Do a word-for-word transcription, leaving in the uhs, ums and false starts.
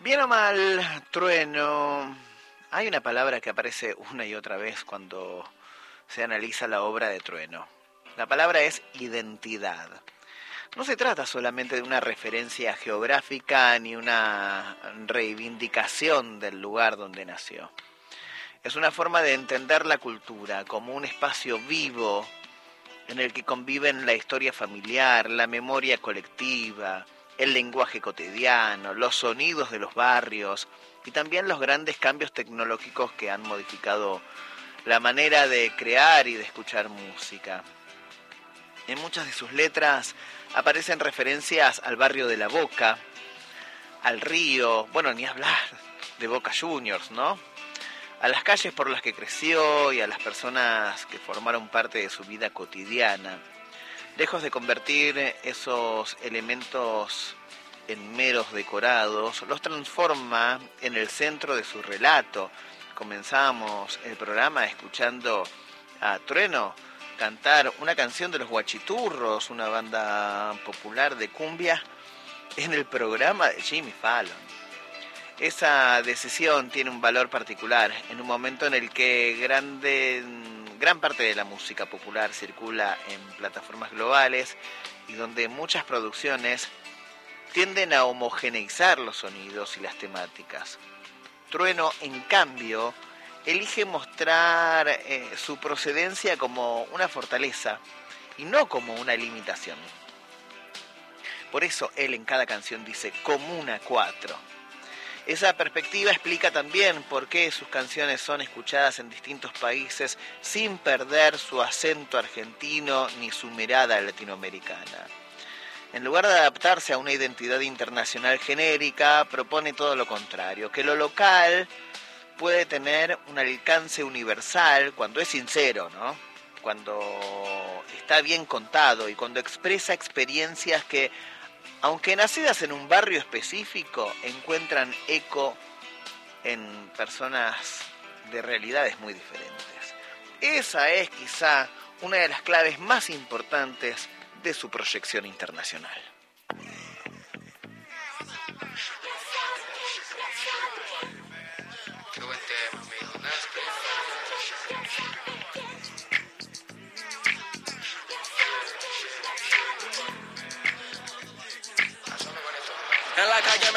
Bien o mal, trueno. Hay una palabra que aparece una y otra vez cuando se analiza la obra de Trueno. La palabra es identidad. No se trata solamente de una referencia geográfica ni una reivindicación del lugar donde nació. Es una forma de entender la cultura como un espacio vivo en el que conviven la historia familiar, la memoria colectiva, el lenguaje cotidiano, los sonidos de los barrios y también los grandes cambios tecnológicos que han modificado la manera de crear y de escuchar música. En muchas de sus letras aparecen referencias al barrio de La Boca, al río, bueno, ni hablar de Boca Juniors, ¿no? A las calles por las que creció y a las personas que formaron parte de su vida cotidiana. Lejos de convertir esos elementos en meros decorados, los transforma en el centro de su relato. Comenzamos el programa escuchando a Trueno cantar una canción de los Guachiturros, una banda popular de cumbia, en el programa de Jimmy Fallon. Esa decisión tiene un valor particular en un momento en el que grande, gran parte de la música popular circula en plataformas globales y donde muchas producciones tienden a homogeneizar los sonidos y las temáticas. Trueno, en cambio, elige mostrar eh, su procedencia como una fortaleza y no como una limitación. Por eso él en cada canción dice Comuna cuatro. Esa perspectiva explica también por qué sus canciones son escuchadas en distintos países sin perder su acento argentino ni su mirada latinoamericana. En lugar de adaptarse a una identidad internacional genérica, propone todo lo contrario, que lo local puede tener un alcance universal cuando es sincero, ¿no? Cuando está bien contado y cuando expresa experiencias que, aunque nacidas en un barrio específico, encuentran eco en personas de realidades muy diferentes. Esa es quizá una de las claves más importantes de su proyección internacional. En la calle